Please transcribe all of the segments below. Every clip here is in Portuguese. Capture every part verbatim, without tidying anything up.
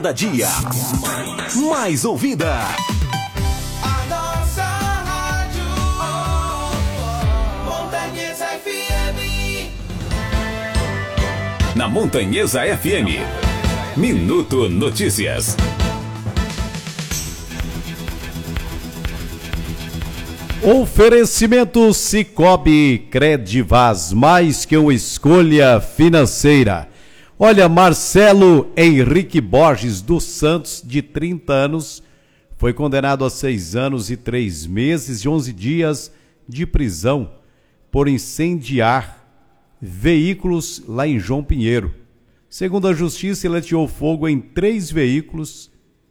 cada dia mais ouvida. A nossa rádio Montanhesa F M. Na Montanhesa F M, Minuto Notícias. Oferecimento Sicoob Credivaz, mais que uma escolha financeira. Olha, Marcelo Henrique Borges dos Santos, de trinta anos, foi condenado a seis anos e três meses e onze dias de prisão por incendiar veículos lá em João Pinheiro. Segundo a justiça, ele ateou fogo em três veículos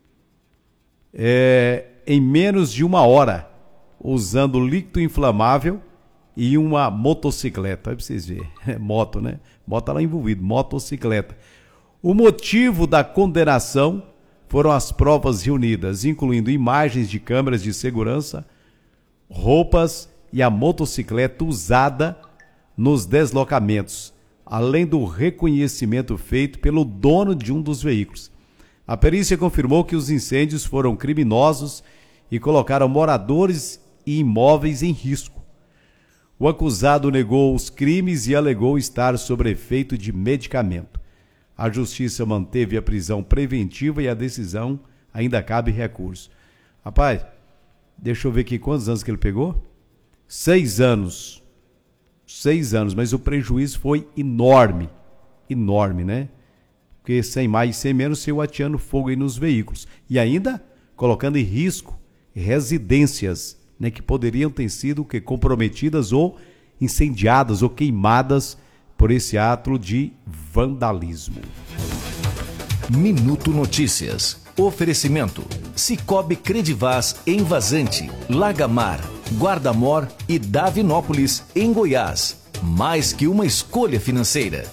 é, em menos de uma hora, usando líquido inflamável e uma motocicleta. Aí pra vocês verem, é moto, né? Moto lá envolvido, motocicleta. O motivo da condenação foram as provas reunidas, incluindo imagens de câmeras de segurança, roupas e a motocicleta usada nos deslocamentos, além do reconhecimento feito pelo dono de um dos veículos. A perícia confirmou que os incêndios foram criminosos e colocaram moradores e imóveis em risco. O acusado negou os crimes e alegou estar sob efeito de medicamento. A justiça manteve a prisão preventiva e a decisão ainda cabe recurso. Rapaz, deixa eu ver aqui quantos anos que ele pegou. Seis anos. Seis anos, mas o prejuízo foi enorme. Enorme, né? Porque sem mais, sem menos, saiu ateando fogo aí nos veículos. E ainda colocando em risco residências, né, que poderiam ter sido que, comprometidas ou incendiadas ou queimadas por esse ato de vandalismo. Minuto Notícias. Oferecimento: Sicoob Credivaz em Vazante, Lagamar, Guarda-Mor e Davinópolis, em Goiás. Mais que uma escolha financeira.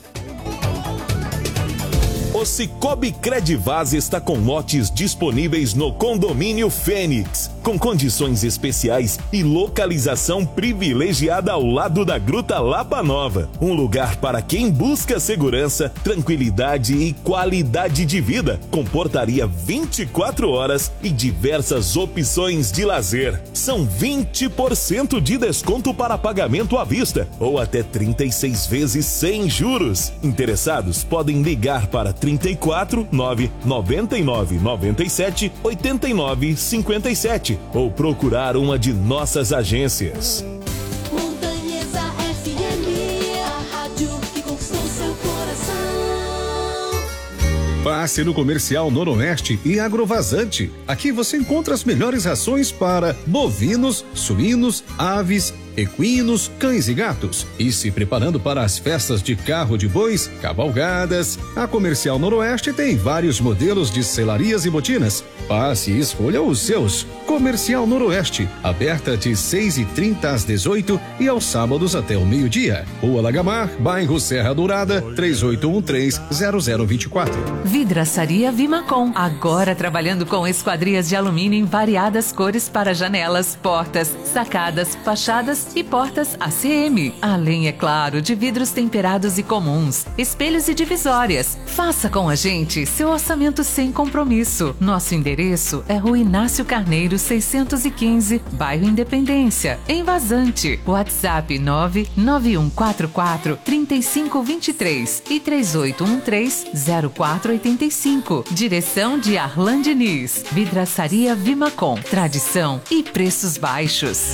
O Sicoob Credivaz está com lotes disponíveis no Condomínio Fênix, com condições especiais e localização privilegiada ao lado da Gruta Lapa Nova. Um lugar para quem busca segurança, tranquilidade e qualidade de vida, com portaria vinte e quatro horas e diversas opções de lazer. São vinte por cento de desconto para pagamento à vista, ou até trinta e seis vezes sem juros. Interessados podem ligar para trinta e quatro, nove noventa e nove, noventa e sete, oitenta e nove, cinquenta e sete ou procurar uma de nossas agências. Montanhesa F M, a rádio que conquistou seu coração. Passe no Comercial Noroeste e Agrovazante. Aqui você encontra as melhores rações para bovinos, suínos, aves, equinos, cães e gatos. E se preparando para as festas de carro de bois, cavalgadas, a Comercial Noroeste tem vários modelos de selarias e botinas. Passe e escolha os seus. Comercial Noroeste, aberta de seis e trinta às dezoito e aos sábados até o meio-dia. Rua Lagamar, bairro Serra Dourada, três oito um três, zero zero dois quatro. Vidraçaria Vimacom, agora trabalhando com esquadrias de alumínio em variadas cores para janelas, portas, sacadas, fachadas e portas A C M. Além, é claro, de vidros temperados e comuns, espelhos e divisórias. Faça com a gente seu orçamento sem compromisso. Nosso endereço é Rua Inácio Carneiro, seiscentos e quinze, bairro Independência, em Vazante. WhatsApp nove nove um quatro quatro, três cinco dois três e três oito um três, zero quatro oito cinco. Direção de Arlan Diniz. Vidraçaria Vimacom, tradição e preços baixos.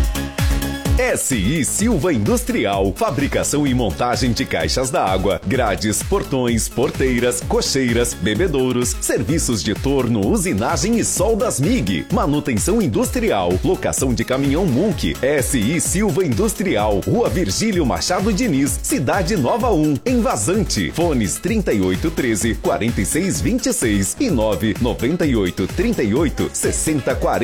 S I Silva Industrial, fabricação e montagem de caixas d'água, grades, portões, porteiras, cocheiras, bebedouros, serviços de torno, usinagem e soldas M I G, manutenção industrial, locação de caminhão Munk. S I Silva Industrial, Rua Virgílio Machado Diniz, Cidade Nova um, em Vazante. Fones trinta e oito, treze, quarenta e seis, vinte e seis e nove nove oito, trinta e oito, sessenta, quarenta.